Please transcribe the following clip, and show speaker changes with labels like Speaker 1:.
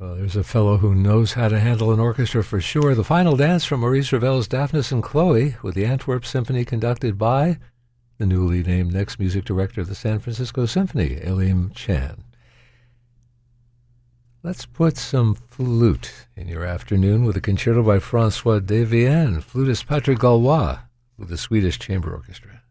Speaker 1: Well, there's a fellow who knows how to handle an orchestra for sure. The final dance from Maurice Ravel's Daphnis and Chloe with the Antwerp Symphony conducted by the newly named next music director of the San Francisco Symphony, Elim Chan. Let's put some flute in your afternoon with a concerto by François Devienne, flutist Patrick Gaulois with the Swedish Chamber Orchestra.